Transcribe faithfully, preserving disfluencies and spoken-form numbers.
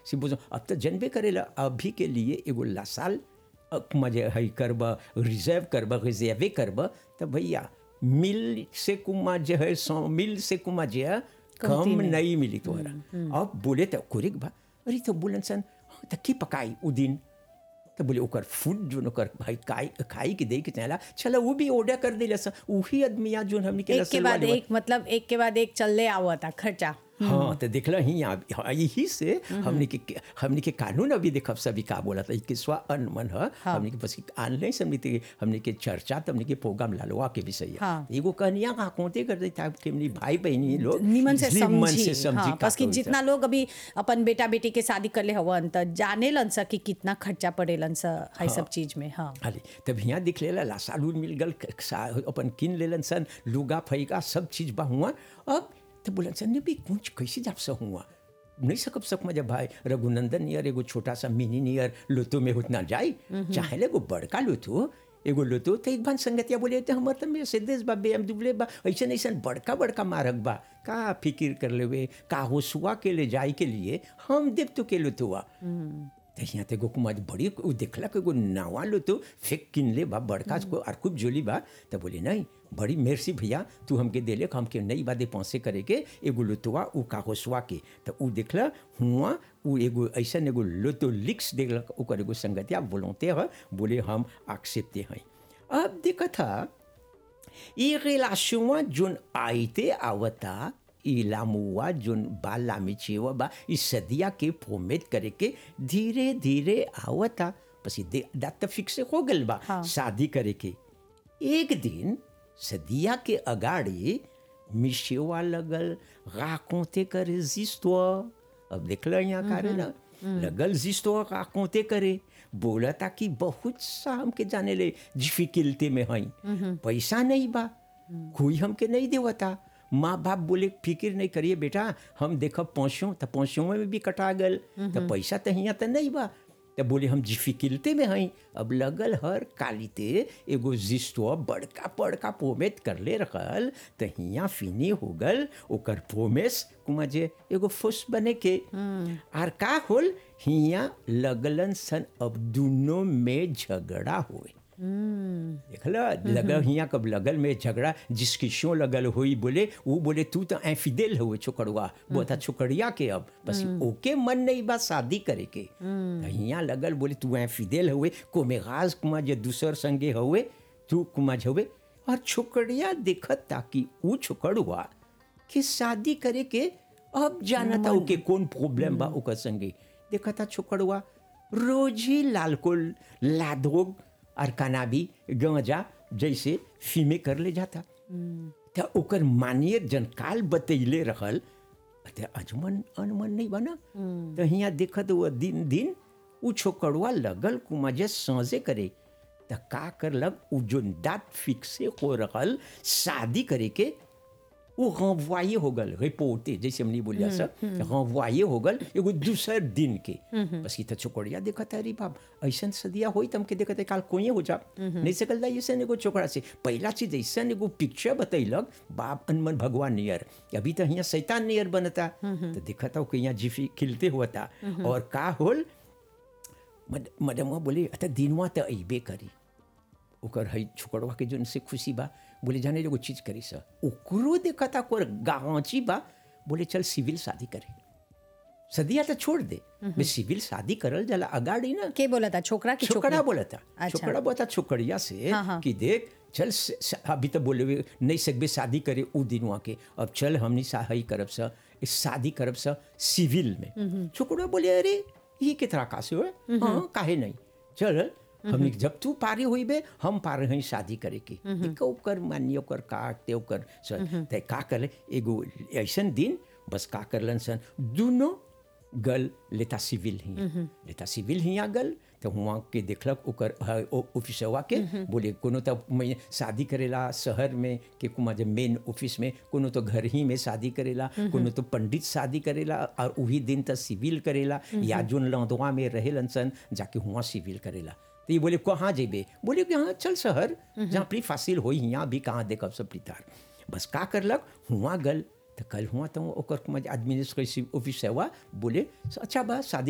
सी बोझो अब तो जनबे करेला अभी के लिए एगो लासाल मजे हई करब रिजर्व करब रिजर्वे करब तो भैया मिल से कुमा जो है सौ मिल से कुमा जो है कमती कम में। नहीं मिली तोहरा अब बोले तो कुरिक बा अरे तो बोलन सन "हाँ, तो की पकाई उ दिन तो बोले ओकर फूड जो ओकर भाई खाई खाई के दे के चला चलो वो भी ऑर्डर कर दिला सा वही आदमिया जो हमने के एक के लसल बाद वाले एक मतलब एक के बाद एक चलले आवता खर्चा। हाँ तो देखला ही आप यही से हमने के हमने के कानून अभी देखब सभी का बोला था कि स्व अनमन है हाँ। हमने के बस ऑनलाइन हमने के हमने के चर्चा तो हमने के प्रोग्राम लालवा के विषय है हाँ। एगो कन्या का कोते कर देता कि हमने भाई बहनी लोग निमन से निमन समझी से समझी हाँ, का बस कि कविता। जितना लोग अभी अपन बेटा बेटी के शादी कर ले हवन त जाने लन सा कि कितना खर्चा पड़ेलन सा है सब चीज में। हाँ अरे तब यहाँ दिख लेला लासालू मिल गल सा- अपन किन लेलन सन लुगा फैका सब चीज बा हुआ अब तो बोलन सन ने भी कुछ कैसे जाप सा हुआ नहीं सकब सक मजा भाई रघुनंदन नियर एगो छोटा सा मिनी नियर लोतो में उतना जाए चाहे ले एगो बड़का लोतो एगो लोतो तो एक बार संगतिया बोले तो हमर तो में से देश बा बे हम दुबले बा ऐसे ऐसा बड़का बड़का मारक बा का फिकिर कर लेवे का होसुआ के ले जाए के लिए हम देव तो के लोतुआ तो यहाँ ते कुमार बड़ी उ देखला कि एगो नावा लो तो फेंक किन ले बा बड़का को और खूब जोली बा तो बोले नहीं बड़ी मेरसी भैया तू हमके दे ले हमके नई बातें पहुँचे करे के एगो लोतवा उ कागोसवा के तो उ देखला हुआ उ एगो ऐसा एगो लोतो लिक्स देखलक ओकर एगो संगतिया बोलते है बोले हम एक्सेप्टे हैं। अब देखा था ये रिलेशन जोन आइते आवता इलामुआ जोन बा लामिचेवा बा इस सदिया के फोमेट करे के धीरे धीरे आवता पसी दे दात फिक्स हो गल बा हाँ। शादी करे के एक दिन सदिया के अगाड़ी मिशेवा लगल राकोते करे जिस्तो अब देखला यहाँ करे ना लगल जिस्तो राकोते करे बोला था कि बहुत सा हमके जाने ले डिफिकल्टी में हई पैसा नहीं बा कोई हमके नहीं देवता माँ बाप बोले फिक्र नहीं करिए बेटा हम देखब पहुँचों तो पहुँचों में भी कटा गल तो पैसा तो यहाँ तो नहीं बा तो बोले हम डिफिकल्टी में हई अब लगल हर कालीते एगो जिस्तो बड़का बड़का पोमेट कर ले रखल तो हियाँ फिनी हो गल ओकर पोमेस कुमा जे एगो फुस बने के आर का होल हियाँ लगलन सन अब दोनों में झगड़ा हुए देखला लगल हियाँ कब लगल में झगड़ा जिसकी शो लगल हुई बोले वो बोले तू तो एफिदेल हुए छोकड़ुआ बोता छोकड़िया के अब बस ओके मन नहीं बा शादी करे के तो हियाँ लगल बोले तू एफिदेल हुए को मेगाज कुमा जे दूसर संगे हुए तू कुमा हुए और छोकड़िया देखत ताकि वो छोकड़ुआ के शादी करे के अब जाना था ओके कौन प्रॉब्लम बा ओकर संगे देखा था छोकड़ुआ रोज ही लालकोल लाधोग और कनाबी गांजा जैसे फीमे कर ले जाता तो ओकर मानियर जनकाल बतैले रहल तो अजमन अनमन नहीं बना तो हियाँ देखत वो दिन दिन उ छोकड़ुआ लगल कुमाजे साँझे करे तो का कर लग उ जो दात फिक्से हो रहल शादी करे के वो रंवाये हो गल रिपोर्टे जैसे हमने बोलिया सर रंवाये हो गल एगो दूसर दिन के बस की तो छोकड़िया देखा था अरे बाप ऐसा सदिया होई तम के देखते काल कोई हो जा नहीं सकल ऐसा एगो छोकरा से पहला चीज ऐसा एगो पिक्चर बतैलक बाप अनमन भगवान नियर अभी तो यहाँ शैतान नियर बनता तो देखा था कि यहाँ जिफी खिलते हुआ था और का होल मदमवा बोले अच्छा दिनवा तो अबे करी ओकर हई छोकड़वा के जोन से खुशी बा बोले जाने एगो चीज करी सा ओकरो देखा था कोर गाँची बा बोले चल सिविल शादी करे सदिया तो छोड़ दे मैं सिविल शादी करल जला अगाड़ी ना के बोला था छोकरा की छोकरा बोला था अच्छा। छोकरा बोला था छोकड़िया से हाँ, हाँ। कि देख चल स, स, अभी तो बोले हुए नहीं सकबे शादी करे उ दिनवा के अब चल हमनी सही करब सा इस शादी करब सा सिविल में छोकरा बोले अरे ये के तरह का से हो हाँ काहे नहीं चल हमने जब तू पारी हुई बे हम पारे हैं शादी करे की ओकर मानिए ओकर काटते ओकर ते का कर एगो ऐसन दिन बस का करलन सन दोनों गल लेता सिविल ही लेता सिविल ही गल तो हुआ के देखलक ओकर ऑफिसवा के बोले कोनो तो मैं शादी करेला शहर में के कुमा जब मेन ऑफिस में कोनो तो घर ही में शादी करेला कोनो तो पंडित शादी करेला और वही दिन तो सिविल करेला या जोन लौंदवा में रहेलन सन जाके हुआ सिविल करेला तो ये बोले कहाँ जेबे बोले कि हाँ चल शहर जहाँ प्री फासिल हो यहाँ भी कहाँ देखब सब प्रीतार बस का करलक हुआ गल तो कल हुआ तो ओकर एडमिनिस्ट्रेटिव ऑफिस हुआ बोले अच्छा बा शादी